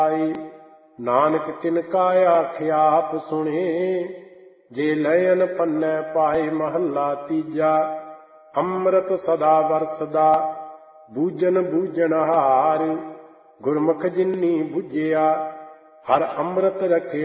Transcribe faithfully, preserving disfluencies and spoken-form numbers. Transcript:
नानक तिनका आख्या आप सुने, जे लयन पन्नै पाए महला तीजा। अमृत सदा बरसदा बूझन बूझन हार, गुरमुख जिन्नी बुझिया हर अमृत रखिया।